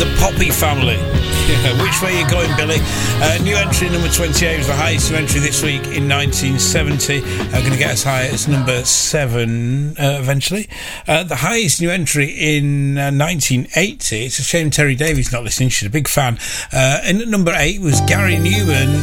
Poppy Family. Which way you going, Billy? New entry number 28 was the highest new entry this week in 1970. Going to get as high as number 7 eventually. The highest new entry in 1980. It's a shame Terry Davies not listening. She's a big fan. In at number 8 was Gary Newman.